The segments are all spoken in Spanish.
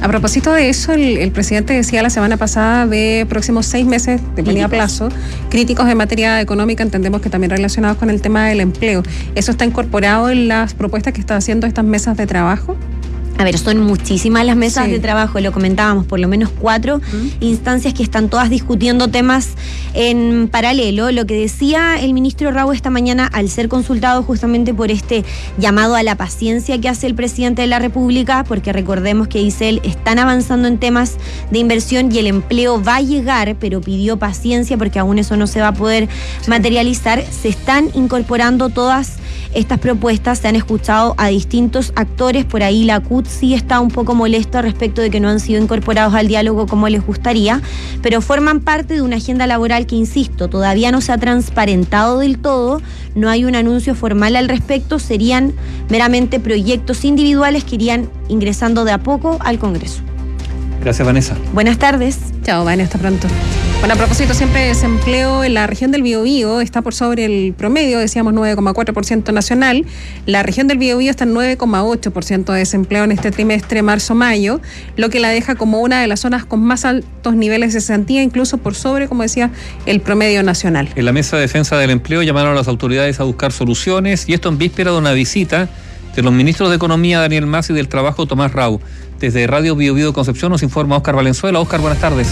A propósito de eso, el presidente decía la semana pasada de próximos 6 meses, ponía plazo, críticos en materia económica, entendemos que también relacionados con el tema del empleo. ¿Eso está incorporado en las propuestas que están haciendo estas mesas de trabajo? A ver, son muchísimas las mesas de trabajo, lo comentábamos, por lo menos 4 instancias que están todas discutiendo temas en paralelo. Lo que decía el ministro Raúl esta mañana al ser consultado justamente por este llamado a la paciencia que hace el presidente de la República, porque recordemos que dice él, están avanzando en temas de inversión y el empleo va a llegar, pero pidió paciencia porque aún eso no se va a poder materializar. Se están incorporando todas estas propuestas, se han escuchado a distintos actores, por ahí la CUT sí está un poco molesta respecto de que no han sido incorporados al diálogo como les gustaría, pero forman parte de una agenda laboral que, insisto, todavía no se ha transparentado del todo, no hay un anuncio formal al respecto, serían meramente proyectos individuales que irían ingresando de a poco al Congreso. Gracias, Vanessa. Buenas tardes. Chao, Vanessa, hasta pronto. Bueno, a propósito siempre de desempleo, en la región del Biobío está por sobre el promedio, decíamos 9,4% nacional. La región del Biobío está en 9,8% de desempleo en este trimestre marzo-mayo, lo que la deja como una de las zonas con más altos niveles de cesantía, incluso por sobre, como decía, el promedio nacional. En la mesa de defensa del empleo llamaron a las autoridades a buscar soluciones, y esto en víspera de una visita de los ministros de Economía, Daniel Mas, y del Trabajo, Tomás Rau. Desde Radio Biobío Concepción nos informa Óscar Valenzuela. Óscar, buenas tardes.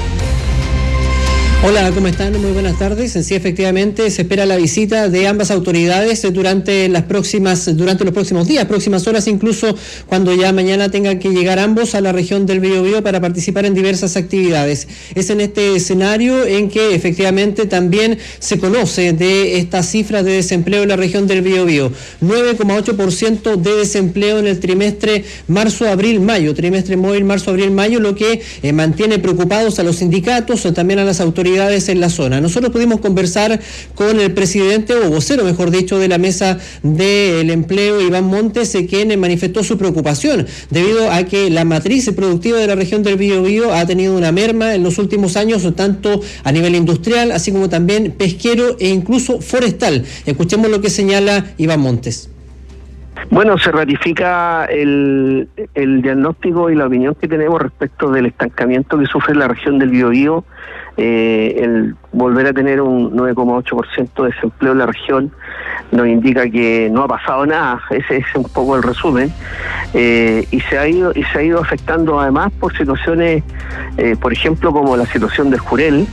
Hola, ¿cómo están? Muy buenas tardes. Sí, efectivamente, se espera la visita de ambas autoridades durante los próximos días, próximas horas, incluso cuando ya mañana tengan que llegar ambos a la región del Biobío para participar en diversas actividades. Es en este escenario en que efectivamente también se conoce de estas cifras de desempleo en la región del Biobío. 9,8% de desempleo en el trimestre marzo-abril-mayo, trimestre móvil marzo-abril-mayo, lo que mantiene preocupados a los sindicatos o también a las autoridades en la zona. Nosotros pudimos conversar con el presidente, o vocero mejor dicho, de la mesa del empleo, Iván Montes, quien manifestó su preocupación debido a que la matriz productiva de la región del Biobío ha tenido una merma en los últimos años, tanto a nivel industrial, así como también pesquero e incluso forestal. Escuchemos lo que señala Iván Montes. Bueno, se ratifica el diagnóstico y la opinión que tenemos respecto del estancamiento que sufre la región del Biobío. El volver a tener un 9,8% de desempleo en la región nos indica que no ha pasado nada. Ese es un poco el resumen, y se ha ido afectando además por situaciones, por ejemplo, como la situación del Jurel.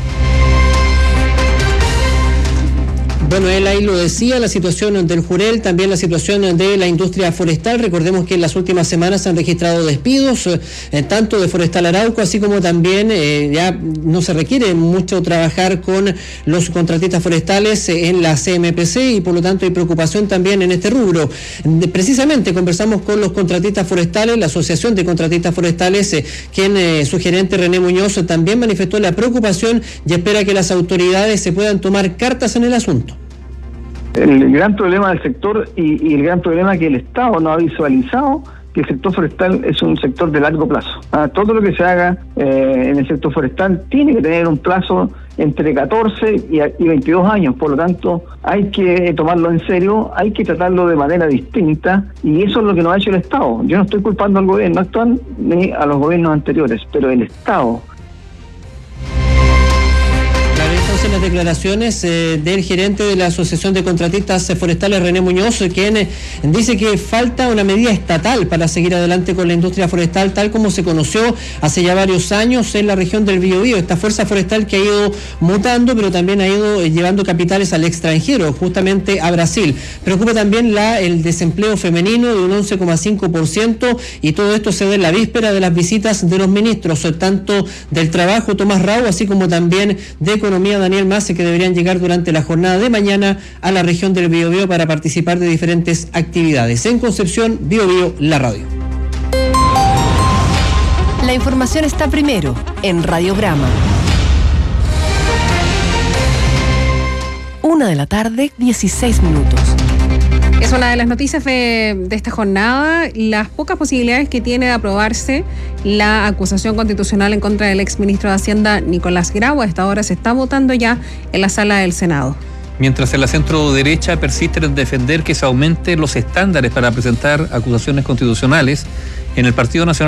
Bueno, él ahí lo decía, la situación del Jurel, también la situación de la industria forestal. Recordemos que en las últimas semanas se han registrado despidos, tanto de Forestal Arauco, así como también ya no se requiere mucho trabajar con los contratistas forestales en la CMPC, y por lo tanto hay preocupación también en este rubro. Precisamente conversamos con los contratistas forestales, la Asociación de Contratistas Forestales, quien su gerente René Muñoz también manifestó la preocupación y espera que las autoridades se puedan tomar cartas en el asunto. El gran problema del sector y el gran problema que el Estado no ha visualizado, que el sector forestal es un sector de largo plazo. Todo lo que se haga en el sector forestal tiene que tener un plazo entre 14 y 22 años, por lo tanto hay que tomarlo en serio, hay que tratarlo de manera distinta, y eso es lo que no ha hecho el Estado. Yo no estoy culpando al gobierno actual ni a los gobiernos anteriores, pero el Estado. En las declaraciones del gerente de la Asociación de Contratistas Forestales, René Muñoz, quien dice que falta una medida estatal para seguir adelante con la industria forestal tal como se conoció hace ya varios años en la región del Biobío, esta fuerza forestal que ha ido mutando, pero también ha ido llevando capitales al extranjero, justamente a Brasil. Preocupa también el desempleo femenino de un 11,5%, y todo esto se ve en la víspera de las visitas de los ministros, tanto del Trabajo, Tomás Rau, así como también de Economía, Daniel Mas, que deberían llegar durante la jornada de mañana a la región del Biobío para participar de diferentes actividades. En Concepción, Biobío, la radio. La información está primero en Radiograma. 1:16 p.m. Es una de las noticias de esta jornada, las pocas posibilidades que tiene de aprobarse la acusación constitucional en contra del exministro de Hacienda Nicolás Grau. A esta hora se está votando ya en la sala del Senado. Mientras en la centro derecha persisten en defender que se aumenten los estándares para presentar acusaciones constitucionales, en el Partido Nacional